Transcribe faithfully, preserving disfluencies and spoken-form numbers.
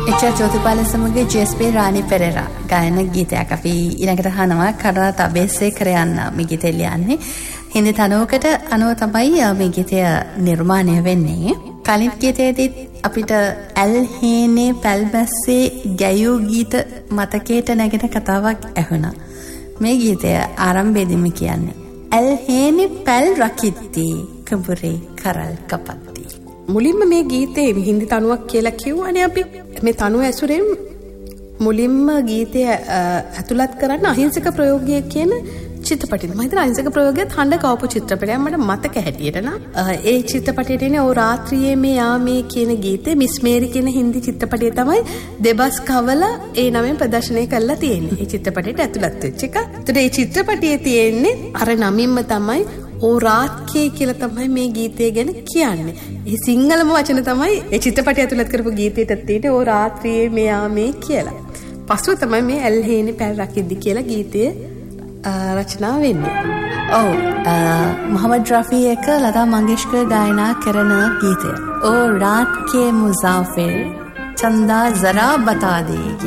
HR. Jothipala සමග ජී.එස්.පී. රානි පෙරේරා ගායන ගීතයක් අපි ඊළඟට අහනවා. කරුණා තබේසේකර යන්න මේ ගීතය ලියන්නේ හින්දි තනුවකට අනුව තමයි මේ ගීතය නිර්මාණය වෙන්නේ. කලින් ගීතයේදී අපිට ඇල් හේනේ පැල්බැස්සේ ගැයූ ගීත මතකයට නැගෙන කතාවක් ඇහුණා. මේ ගීතය ආරම්භයේදීම කියන්නේ ඇල් හේනේ පැල් රකිත්ති කඹුරේ කරල් කපත්ති. මුලින්ම මේ ගීතේ හින්දි තනුවක් කියලා කිව්වනේ අපි. මේ තනුව ඇසුරෙන් මුලින්ම ගීතය ඇතුළත් කරන්න අහිංසක ප්‍රයෝගය කියන චිත්‍රපටය. මම හිතන අහිංසක ප්‍රයෝගයත් හඬ කවපු චිත්‍රපටයක් මට මතක හැටියට නම්. ඒ චිත්‍රපටයේ තියෙන "ඕ රාත්‍රියේ මේ යාමේ" කියන ගීතේ මිස් මේරි කියන හින්දි චිත්‍රපටය තමයි දෙබස් කවලා ඒ නමෙන් ප්‍රදර්ශනය කරලා තියෙන්නේ. ඒ චිත්‍රපටයට ඇතුළත් වෙච්ච එක. ඒතර ඒ චිත්‍රපටයේ තියෙන්නේ අර නමින්ම තමයි "ඕ රාත්කේ" කියලා තමයි මේ ගීතය ගැන කියන්නේ. ඒ සිංහලම වචන තමයි ඒ චිත්‍රපටය ඇතුළත් කරපු ගීතයට තියෙන්නේ "ඕ රාත්‍රියේ මේ යාමේ" කියලා. පසුව තමයි මේ ඇල් හේනේ පැල් රකිද්දි කියලා ගීතය රචනා වෙන්නේ. ඔව් මොහමඩ් රෆී එක ලතා මංගেশකර් ගායනා කරන ගීතය "ඕ රාත් के मुसाफिर चंदा जरा बता दे"